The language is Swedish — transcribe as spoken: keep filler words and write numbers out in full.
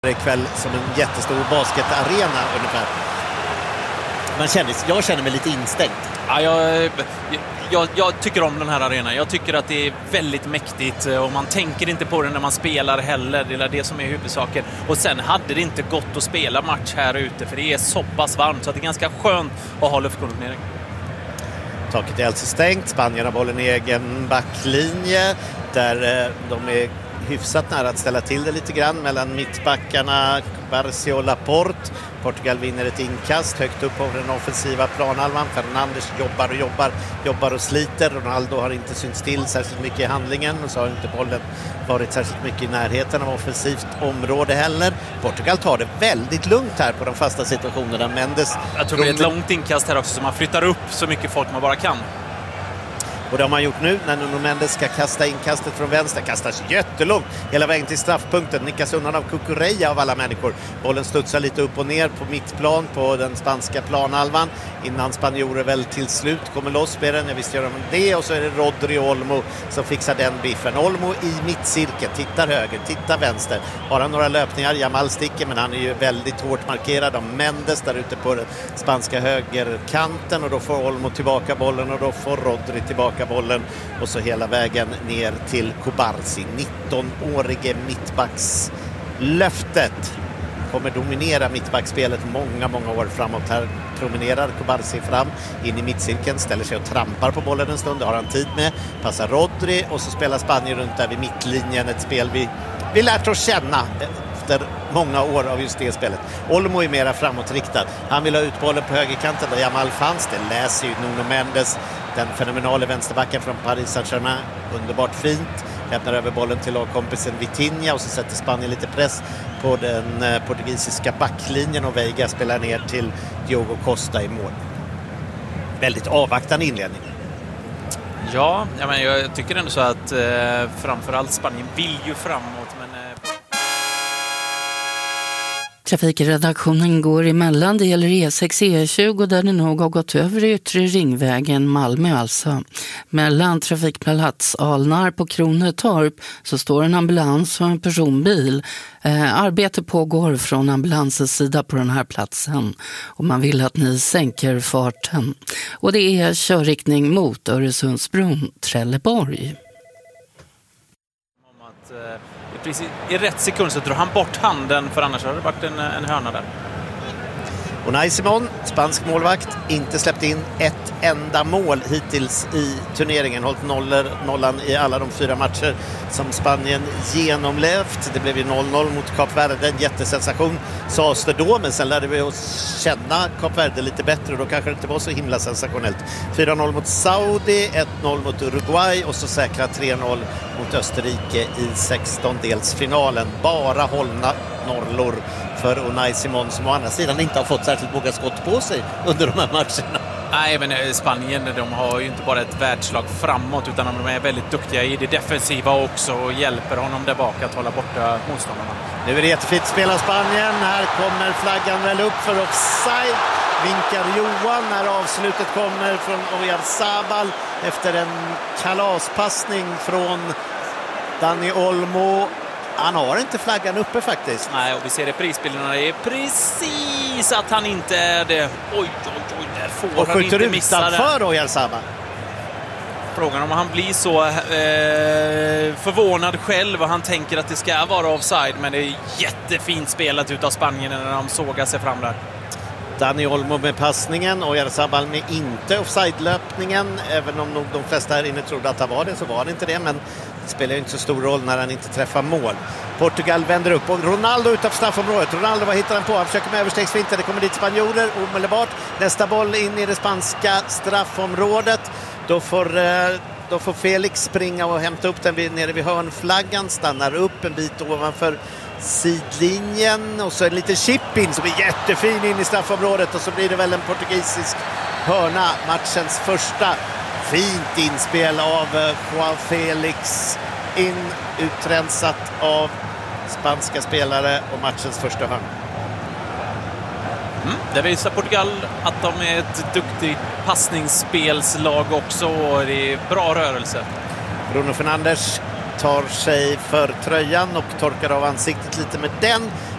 ikväll som en jättestor basketarena ungefär. Man känner, jag känner mig lite instängt. Ja, jag, jag, jag tycker om den här arenan. Jag tycker att det är väldigt mäktigt och man tänker inte på det när man spelar heller. Det är det som är huvudsaken. Och sen hade det inte gått att spela match här ute för det är så pass varmt så att det är ganska skönt att ha luftkonditionering. Taket är alltså stängt. Spanien har bollen i egen backlinje där de är hyfsat nära att ställa till det lite grann mellan mittbackarna Barsi och Laporte. Portugal vinner ett inkast högt upp på den offensiva planhalvan. Fernandes jobbar och jobbar, jobbar och sliter. Ronaldo har inte synts till särskilt mycket i handlingen och så har inte bollen varit särskilt mycket i närheten av offensivt område heller. Portugal tar det väldigt lugnt här på de fasta situationerna. Mendes, jag tror det är ett långt inkast här också så man flyttar upp så mycket folk man bara kan. Och det har man gjort nu när Nuno Mendes ska kasta inkastet från vänster. Kastas jättelångt hela vägen till straffpunkten. Nickas undan av Cucurella av alla människor. Bollen studsar lite upp och ner på mittplan på den spanska planhalvan. Innan spanjorer väl till slut kommer loss med den. Jag visste göra det. Och så är det Rodri Olmo som fixar den biffen. Olmo i mittcirkeln. Tittar höger, tittar vänster. Har han några löpningar. Jamal sticker men han är ju väldigt hårt markerad av Mendes där ute på den spanska högerkanten. Och då får Olmo tillbaka bollen och då får Rodri tillbaka bollen och så hela vägen ner till Kubarsi. nittonårige mittbackslöftet kommer dominera mittbackspelet många, många år framåt. Här promenerar Kubarsi fram in i mittcirkeln, ställer sig och trampar på bollen en stund. Det har han tid med. Passar Rodri och så spelar Spanien runt där vid mittlinjen. Ett spel vi, vi lärt oss känna efter många år av just det spelet. Olmo är mera framåtriktad. Han vill ha ut bollen på högerkanten där Jamal fanns. Det läser ju Nuno Mendes, den fenomenala vänsterbacken från Paris Saint-Germain. Underbart fint. Lämnar över bollen till lagkompisen Vitinha och så sätter Spanien lite press på den eh, portugisiska backlinjen och Veiga spelar ner till Diogo Costa i mål. Väldigt avvaktande inledning. Ja, jag, men, jag tycker ändå så att eh, framförallt Spanien vill ju framåt men eh... Trafikredaktionen går emellan. Det gäller E sex E tjugo där det nog har gått över yttre ringvägen Malmö alltså. Mellan trafikplats Alnar på Kronetorp så står en ambulans och en personbil. Eh, arbete pågår från ambulansens sida på den här platsen och man vill att ni sänker farten. Och det är körriktning mot Öresundsbron Trelleborg. Om att, eh... precis i rätt sekund så drar han bort handen för annars hade det varit en, en hörna där. Unai Simón, spansk målvakt, inte släppt in ett enda mål hittills i turneringen. Hållit nollor, nollan i alla de fyra matcher som Spanien genomlevt. Det blev ju noll noll mot Kap Verde, en jättesensation sades det då, men sen lärde vi oss känna Kap Verde lite bättre och då kanske det inte var så himla sensationellt. fyra noll mot Saudi, ett noll mot Uruguay och så säkra tre noll mot Österrike i sextondelsfinalen. Bara hållna nollor för Unai Simón som å andra sidan inte har fått särskilt många skott på sig under de här matcherna. Nej, men Spanien de har ju inte bara ett världslag framåt utan de är väldigt duktiga i det defensiva också och hjälper honom där bak att hålla borta motståndarna. Nu är det jättefint spel av Spanien. Här kommer flaggan väl upp för offside. Vinkar Johan när avslutet kommer från Oyarzabal efter en kalaspassning från Dani Olmo. Han har inte flaggan uppe faktiskt. Nej, och vi ser reprisbilderna. Det är precis att han inte är det. Oj, oj, oj, där får och han inte missa det. Och skjuter utanför Oyarzabal. Frågan om han blir så eh, förvånad själv och han tänker att det ska vara offside. Men det är jättefint spelat utav Spanien när de sågar sig fram där. Dani Olmo med passningen och Oyarzabal med inte offside-löpningen. Även om nog de flesta här inne trodde att det var det så var det inte det. Men det spelar ju inte så stor roll när han inte träffar mål. Portugal vänder upp och Ronaldo utanför straffområdet. Ronaldo, vad hittar han på? Han försöker med överstegsfinter. Det kommer dit spanjorer omedelbart. Nästa boll in i det spanska straffområdet. Då får, då får Felix springa och hämta upp den nere vid hörnflaggan. Stannar upp en bit ovanför sidlinjen och så en liten chip-in som är jättefin in i straffområdet och så blir det väl en portugisisk hörna, matchens första. Fint inspel av Joao Felix, in utrensat av spanska spelare och matchens första hörna. Mm, det visar Portugal att de är ett duktigt passningsspelslag också och det är bra rörelse. Bruno Fernandes tar sig för tröjan och torkar av ansiktet lite med den.